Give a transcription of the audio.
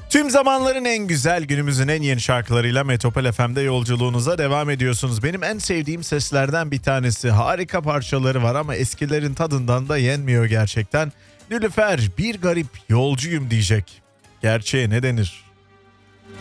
Tüm zamanların en güzel, günümüzün en yeni şarkılarıyla Metropol FM'de yolculuğunuza devam ediyorsunuz. Benim en sevdiğim seslerden bir tanesi. Harika parçaları var ama eskilerin tadından da yenmiyor gerçekten. Nilüfer, bir garip yolcuyum diyecek. Gerçeğe ne denir?